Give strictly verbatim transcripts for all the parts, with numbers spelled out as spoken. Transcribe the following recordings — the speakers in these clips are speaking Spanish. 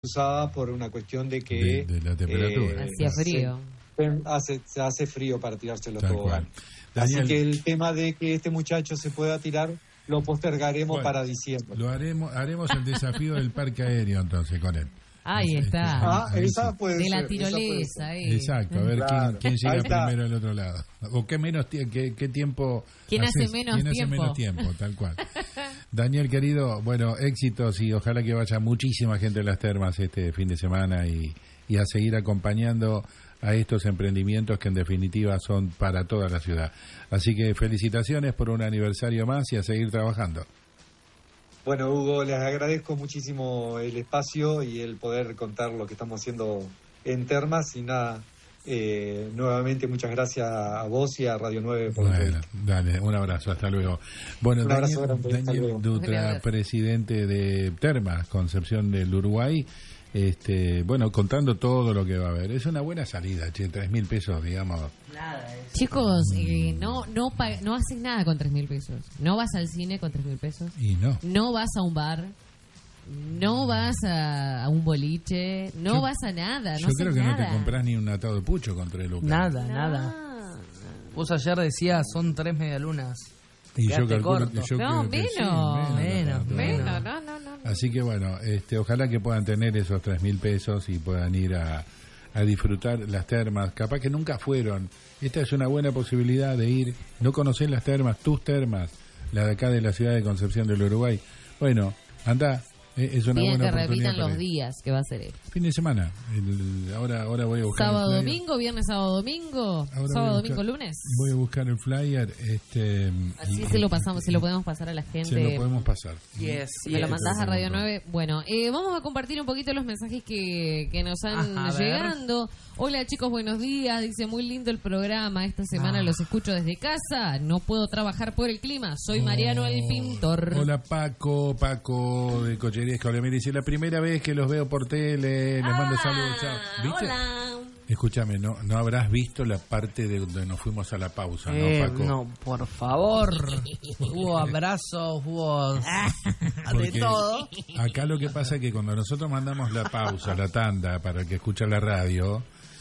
usada por una cuestión de que... De, de la temperatura. Eh, Hacía frío. Se hace, se hace frío para tirarse los Tal toboganes. Daniel, así que el tema de que este muchacho se pueda tirar lo postergaremos bueno, para diciembre. Lo haremos, haremos el desafío del parque aéreo entonces con él. Ahí está. Ah, esa puede de ser. la tirolesa. Ahí. Exacto, a ver claro. quién, quién llega primero al otro lado. O qué menos tie- qué, qué tiempo. ¿Quién hace haces, menos quién tiempo? hace menos tiempo, tal cual. Daniel, querido, bueno, éxitos y ojalá que vaya muchísima gente a las termas este fin de semana y, y a seguir acompañando a estos emprendimientos que en definitiva son para toda la ciudad. Así que felicitaciones por un aniversario más y a seguir trabajando. Bueno, Hugo, les agradezco muchísimo el espacio y el poder contar lo que estamos haciendo en Termas. Y nada, eh, nuevamente muchas gracias a vos y a Radio nueve por Bueno, el dale, un abrazo, hasta luego. Bueno, un Daniel, abrazo grande, hasta Daniel luego. Dutra, presidente de Termas, Concepción del Uruguay. Este, bueno, contando todo lo que va a haber. Es una buena salida, che, tres mil pesos, digamos. Nada, chicos, eh, no no pa- no haces nada con tres mil pesos. No vas al cine con tres mil pesos. Y no. No vas a un bar. No vas a, a un boliche. No Yo- vas a nada. No Yo creo haces que nada. no te compras ni un atado de pucho con tres lucas. Nada, No. nada. Vos ayer decías, son tres medialunas. Y yo Quedaste calculo corto. que yo No, creo que sí, menos, menos, no, Menos, no. no, no, no. Así que bueno, este, ojalá que puedan tener esos tres mil pesos y puedan ir a, a disfrutar las termas. Capaz que nunca fueron. Esta es una buena posibilidad de ir. No conocés las termas, tus termas, la de acá de la ciudad de Concepción del Uruguay. Bueno, anda. eh, Es una Piden buena que oportunidad. repitan para los ir. días que va a ser él. Fin de semana. El- ahora, ahora voy a buscar. Sábado, el flyer. domingo, viernes, sábado, domingo. Ahora voy a Sábado, buscar- domingo, lunes. Voy a buscar el flyer. Este, Así y- se lo pasamos, se lo podemos pasar a la gente. Se lo podemos pasar. Yes, Me lo yes. mandás a Radio nueve. Bueno, eh, vamos a compartir un poquito los mensajes que, que nos han Ajá, a ver. llegando. Hola chicos, buenos días. Dice, muy lindo el programa. Esta semana Ah. los escucho desde casa. No puedo trabajar por el clima. Soy Mariano el Pintor. Hola Paco, Paco de Cochería Escolemir. Dice, la primera vez que los veo por tele, les mando saludos. Chao. ¿Viste? Hola. Escúchame, ¿no, no habrás visto la parte de donde nos fuimos a la pausa, Eh, ¿no, Paco? no, por favor. Hubo abrazos, hubo de Porque todo. acá lo que pasa es que cuando nosotros mandamos la pausa, la tanda, para el que escucha la radio,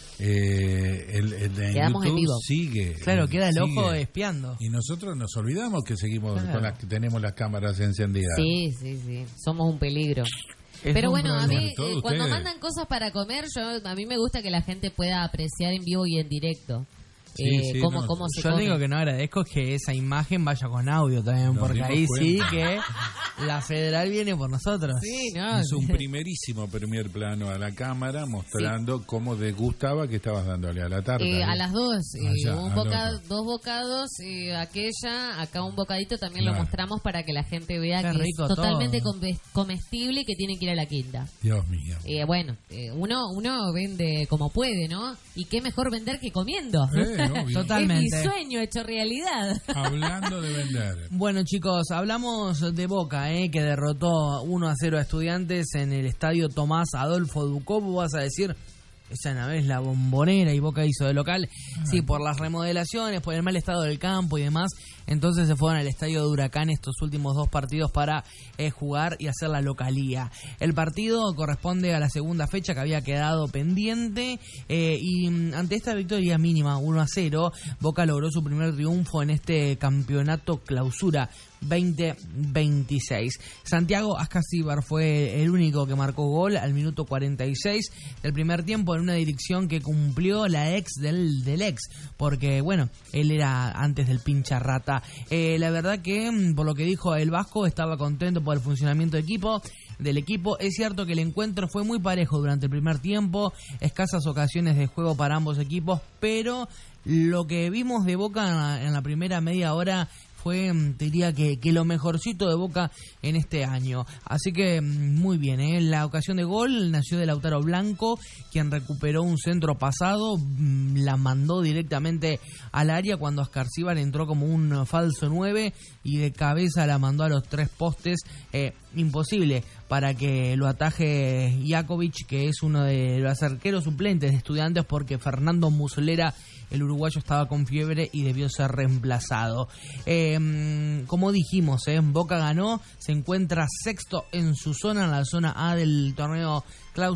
eh, el, el de Quedamos en YouTube vivo. sigue. Claro, queda el sigue. ojo espiando. Y nosotros nos olvidamos que seguimos Claro. con las que tenemos las cámaras encendidas. Sí, sí, sí. Somos un peligro. Es Pero un bueno, a problema. mí, Sobre todo eh, cuando ustedes. mandan cosas para comer, yo a mí me gusta que la gente pueda apreciar en vivo y en directo. Sí, eh, sí, cómo, no. cómo se Yo lo come. único que no agradezco es que esa imagen vaya con audio también, Nos porque dimos ahí sí cuenta. que la federal viene por nosotros. Sí, no. Hizo un primerísimo primer plano a la cámara mostrando cómo degustaba que estabas dándole a la tarta. Eh, ¿eh? a las dos, eh, Allá, un al boca- otro. dos bocados, eh, aquella, acá un bocadito también Claro. lo mostramos para que la gente vea Qué que rico es totalmente todo. come- comestible y que tienen que ir a la quinta. Dios mío. Eh, bueno, eh, uno uno vende como puede, ¿no? Y qué mejor vender que comiendo. Eh, obvio. Totalmente. Es mi sueño hecho realidad. Hablando de vender. Bueno, chicos, hablamos de Boca, ¿eh? Que derrotó uno a cero a Estudiantes en el estadio Tomás Adolfo Ducó. Vos vas a decir, esa una vez la Bombonera y Boca hizo de local. Sí, por las remodelaciones, por el mal estado del campo y demás. Entonces se fueron al estadio de Huracán estos últimos dos partidos para eh, jugar y hacer la localía. El partido corresponde a la segunda fecha que había quedado pendiente. Eh, y mm, ante esta victoria mínima, uno a cero, Boca logró su primer triunfo en este campeonato clausura veinte veintiséis. Santiago Ascasíbar fue el único que marcó gol al minuto cuarenta y seis del primer tiempo en una dirección que cumplió la ex del, del ex, porque bueno, él era antes del pincha rata. Eh, la verdad que por lo que dijo el Vasco, estaba contento por el funcionamiento del equipo del equipo. Es cierto que el encuentro fue muy parejo durante el primer tiempo, escasas ocasiones de juego para ambos equipos, pero lo que vimos de Boca en la, en la primera media hora fue, te diría que, que lo mejorcito de Boca en este año. Así que muy bien, ¿eh? La ocasión de gol nació de Lautaro Blanco, quien recuperó un centro pasado, la mandó directamente al área cuando Ascasíbar entró como un falso nueve y de cabeza la mandó a los tres postes. Eh, imposible para que lo ataje Jakovic, que es uno de los arqueros suplentes de Estudiantes, porque Fernando Muslera, el uruguayo, estaba con fiebre y debió ser reemplazado. Eh, como dijimos, eh, Boca ganó, se encuentra sexto en su zona, en la zona A del torneo clausura.